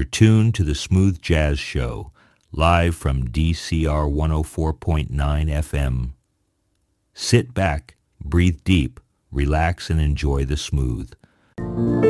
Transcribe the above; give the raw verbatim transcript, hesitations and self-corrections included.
You're tuned to the Smooth Jazz Show, live from D C R one oh four point nine F M. Sit back, breathe deep, relax, and enjoy the smooth.